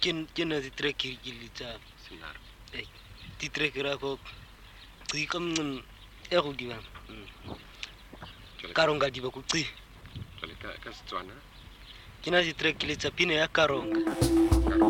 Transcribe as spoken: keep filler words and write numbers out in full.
ke ke na di-track ke litsa Sinaro. eh di-track ra go ci ka mncim e go diba karonga diba ku ci Jwale ka ka Setswana ke na di-track ke litsa pina ya karonga Karonga.